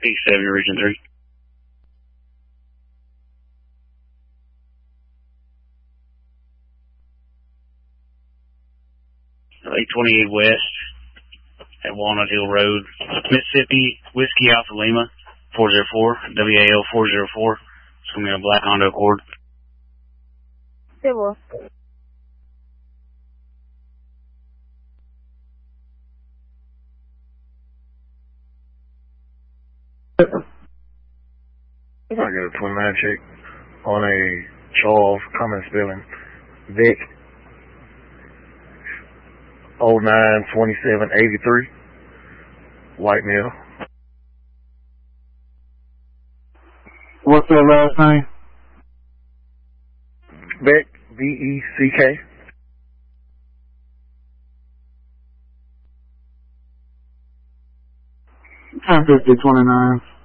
87, Region 3. 828 West at Walnut Hill Road, Mississippi, Whiskey Alpha Lima, 404, WAL 404. It's going to be a black Honda Accord. It will. I got a 29 check on a Charles, common spelling, Vic 092783, white male. What's their last name? Beck, B-E-C-K. $10.50, 29.